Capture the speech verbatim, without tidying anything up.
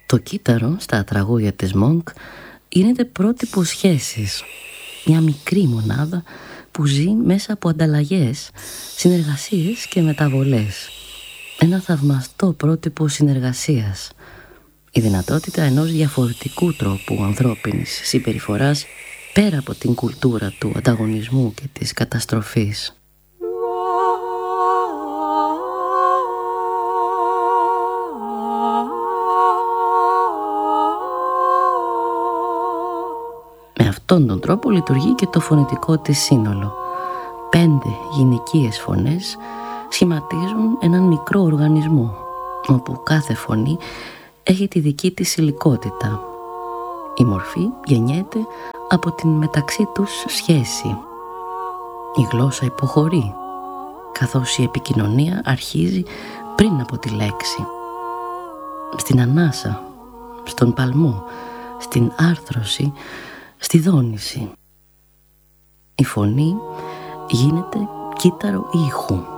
Το κύτταρο στα τραγούδια της Μονκ γίνεται πρότυπο σχέσης. Μια μικρή μονάδα που ζει μέσα από ανταλλαγές, συνεργασίες και μεταβολές. Ένα θαυμαστό πρότυπο συνεργασίας. Η δυνατότητα ενός διαφορετικού τρόπου ανθρώπινης συμπεριφοράς πέρα από την κουλτούρα του ανταγωνισμού και της καταστροφής. Με αυτόν τον τρόπο λειτουργεί και το φωνητικό της σύνολο. Πέντε γυναικείες φωνές σχηματίζουν έναν μικρό οργανισμό, όπου κάθε φωνή έχει τη δική της υλικότητα. Η μορφή γεννιέται από την μεταξύ τους σχέση. Η γλώσσα υποχωρεί, καθώς η επικοινωνία αρχίζει πριν από τη λέξη. Στην ανάσα, στον παλμό, στην άρθρωση, στη δόνηση. Η φωνή γίνεται κύτταρο ήχου.